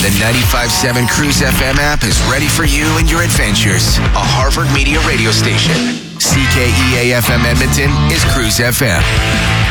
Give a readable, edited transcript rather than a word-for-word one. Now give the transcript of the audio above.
the 95.7 Cruise FM app is ready for you and your adventures. A Harvard Media radio station. CKEA FM Edmonton is Cruise FM.